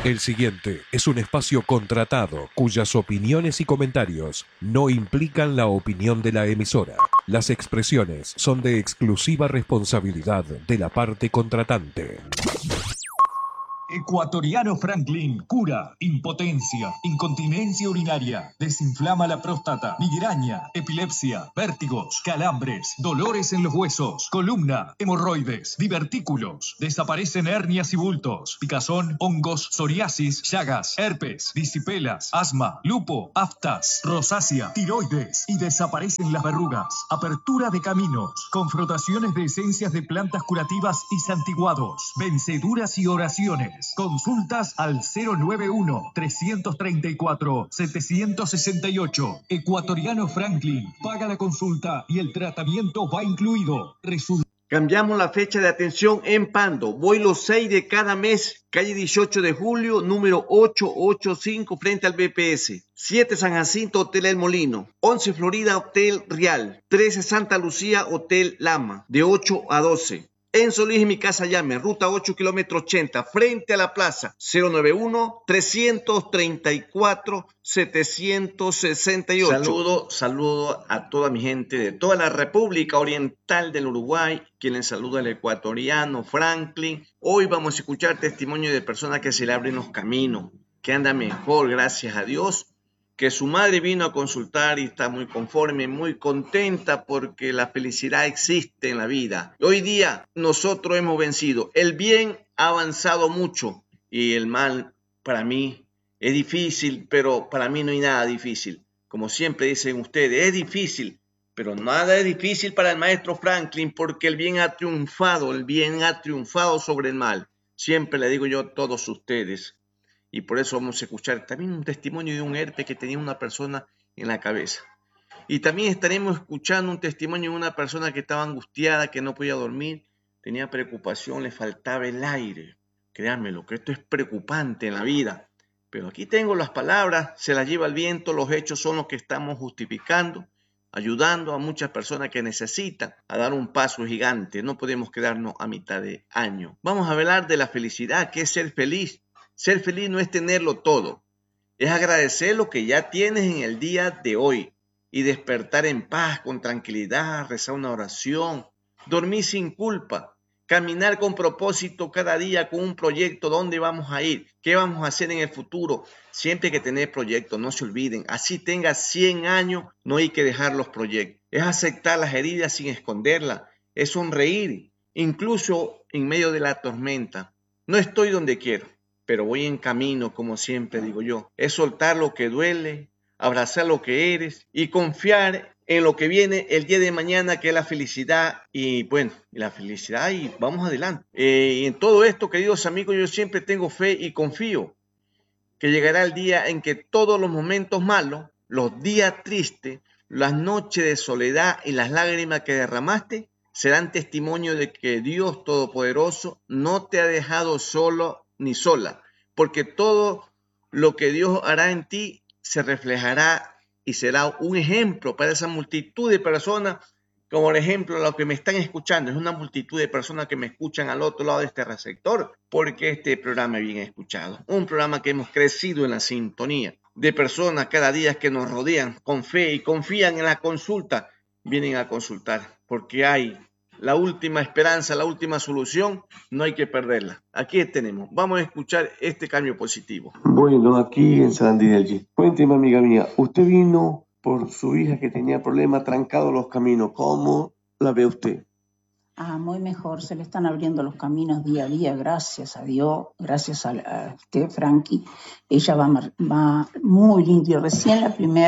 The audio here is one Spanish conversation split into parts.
El siguiente es un espacio contratado cuyas opiniones y comentarios no implican la opinión de la emisora. Las expresiones son de exclusiva responsabilidad de la parte contratante. Ecuatoriano Franklin cura impotencia, incontinencia urinaria, desinflama la próstata, migraña, epilepsia, vértigos, calambres, dolores en los huesos, columna, hemorroides, divertículos, desaparecen hernias y bultos, picazón, hongos, psoriasis, llagas, herpes, disipelas, asma, lupo, aftas, rosácea, tiroides y desaparecen las verrugas, apertura de caminos, confrontaciones de esencias de plantas curativas y santiguados, venceduras y oraciones. Consultas al 091-334-768. Ecuatoriano Franklin. Paga la consulta y el tratamiento va incluido. Cambiamos la fecha de atención en Pando. Voy los 6 de cada mes. Calle 18 de julio, número 885, frente al BPS. 7 San Jacinto, Hotel El Molino. 11 Florida, Hotel Real. 13 Santa Lucía, Hotel Lama. De 8 a 12. En Solís y Mi Casa Llame, ruta 8, kilómetro 80, frente a la plaza, 091-334-768. Saludo a toda mi gente de toda la República Oriental del Uruguay, quien les saluda el ecuatoriano Franklin. Hoy vamos a escuchar testimonio de personas que se le abren los caminos, que andan mejor, gracias a Dios, que su madre vino a consultar y está muy conforme, muy contenta porque la felicidad existe en la vida. Hoy día nosotros hemos vencido. El bien ha avanzado mucho y el mal para mí es difícil, pero para mí no hay nada difícil. Como siempre dicen ustedes, es difícil, pero nada es difícil para el maestro Franklin porque el bien ha triunfado sobre el mal. Siempre le digo yo a todos ustedes. Y por eso vamos a escuchar también un testimonio de un herpes que tenía una persona en la cabeza. Y también estaremos escuchando un testimonio de una persona que estaba angustiada, que no podía dormir, tenía preocupación, le faltaba el aire. Créanmelo, que esto es preocupante en la vida. Pero aquí tengo las palabras, se las lleva el viento, los hechos son los que estamos justificando, ayudando a muchas personas que necesitan a dar un paso gigante. No podemos quedarnos a mitad de año. Vamos a hablar de la felicidad, que es ser feliz. Ser feliz no es tenerlo todo, es agradecer lo que ya tienes en el día de hoy y despertar en paz, con tranquilidad, rezar una oración, dormir sin culpa, caminar con propósito cada día con un proyecto, dónde vamos a ir, qué vamos a hacer en el futuro. Siempre hay que tener proyectos, no se olviden, así tengas 100 años, no hay que dejar los proyectos. Es aceptar las heridas sin esconderlas, es sonreír, incluso en medio de la tormenta. No estoy donde quiero, pero voy en camino, como siempre digo yo. Es soltar lo que duele, abrazar lo que eres y confiar en lo que viene el día de mañana, que es la felicidad. Y bueno, la felicidad y vamos adelante. Y en todo esto, queridos amigos, yo siempre tengo fe y confío que llegará el día en que todos los momentos malos, los días tristes, las noches de soledad y las lágrimas que derramaste serán testimonio de que Dios Todopoderoso no te ha dejado solo ni sola, porque todo lo que Dios hará en ti se reflejará y será un ejemplo para esa multitud de personas, como por ejemplo los que me están escuchando. Es una multitud de personas que me escuchan al otro lado de este receptor, porque este programa es bien escuchado, un programa que hemos crecido en la sintonía de personas cada día que nos rodean con fe y confían en la consulta, vienen a consultar, porque hay la última esperanza, la última solución, no hay que perderla. Aquí tenemos. Vamos a escuchar este cambio positivo. Bueno, aquí en San Andrés. Cuénteme, amiga mía, usted vino por su hija que tenía problemas, trancados los caminos. ¿Cómo la ve usted? Muy mejor, se le están abriendo los caminos día a día, gracias a Dios, gracias a usted, Frankie. Ella va muy limpio. Recién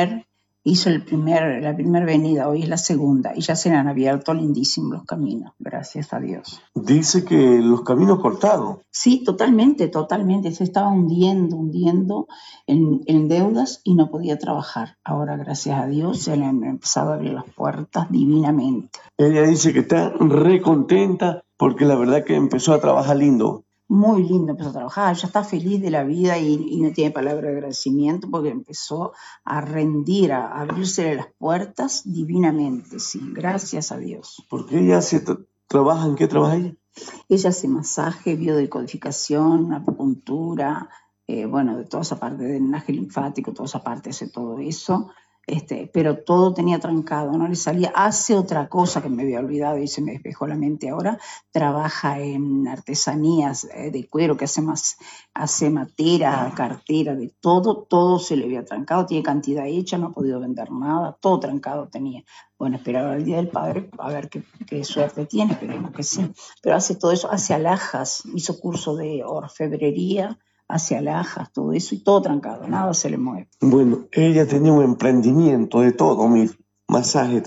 hizo la primera venida, hoy es la segunda, y ya se le han abierto lindísimos los caminos, gracias a Dios. Dice que los caminos cortados. Sí, totalmente, se estaba hundiendo en deudas y no podía trabajar. Ahora, gracias a Dios, se le han empezado a abrir las puertas divinamente. Ella dice que está re contenta porque la verdad que empezó a trabajar lindo. Muy lindo empezó a trabajar, ella está feliz de la vida y no tiene palabra de agradecimiento porque empezó a rendir, a abrirse las puertas divinamente, sí, gracias a Dios. Porque ella trabaja, ¿en qué trabaja ella? Ella hace masaje, biodecodificación, acupuntura, bueno, de toda esa parte del drenaje linfático, toda esa parte, hace todo eso. Pero todo tenía trancado, no le salía. Hace otra cosa que me había olvidado y se me despejó la mente ahora. Trabaja en artesanías de cuero, que hace matera, cartera, de todo se le había trancado. Tiene cantidad hecha, no ha podido vender nada, todo trancado tenía. Bueno, esperar al Día del Padre a ver qué suerte tiene, esperemos que sí. Pero hace todo eso, hace alhajas, hizo curso de orfebrería, hace alhajas, todo eso, y todo trancado, nada se le mueve. Bueno, ella tenía un emprendimiento de todo, masaje